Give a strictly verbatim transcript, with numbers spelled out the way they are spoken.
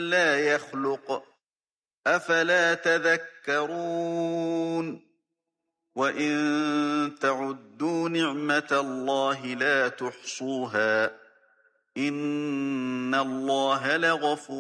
لا يخلق أفلا تذكرون وإن تعدوا نعمة الله لا تحصوها إن الله لغفور